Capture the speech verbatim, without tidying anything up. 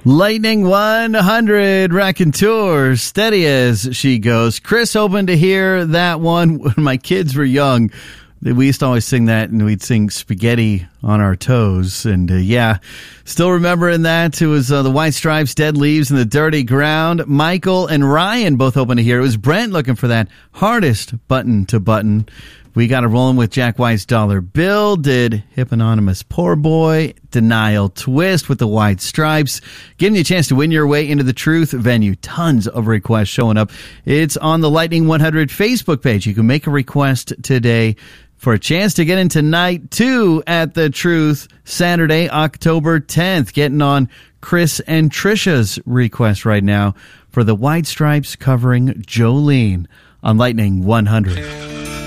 Lightning one hundred, Raconteur, steady as she goes. Chris, hoping to hear that one when my kids were young. We used to always sing that, and we'd sing Spaghetti on Our Toes. And, uh, yeah, still remembering that. It was uh, the White Stripes, Dead Leaves, and the Dirty Ground. Michael and Ryan both hoping to hear. It was Brent looking for that hardest button to button. We got it rolling with Jack White's Dollar Bill, did Hip Anonymous Poor Boy, Denial Twist with the White Stripes, giving you a chance to win your way into the Truth venue. Tons of requests showing up. It's on the Lightning one hundred Facebook page. You can make a request today for a chance to get into night two at the Truth, Saturday, October tenth. Getting on Chris and Trisha's request right now for the White Stripes covering Jolene on Lightning one hundred.